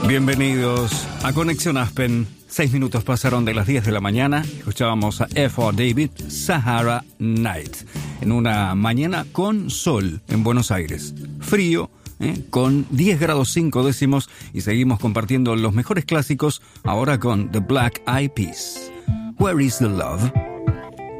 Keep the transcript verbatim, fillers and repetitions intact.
Bienvenidos a Conexión Aspen. Seis minutos pasaron de las diez de la mañana. Escuchábamos a F R David, Sahara Night. En una mañana con sol en Buenos Aires. Frío, ¿eh? Con diez grados cinco décimos. Y seguimos compartiendo los mejores clásicos ahora con The Black Eyed Peas. Where is the love?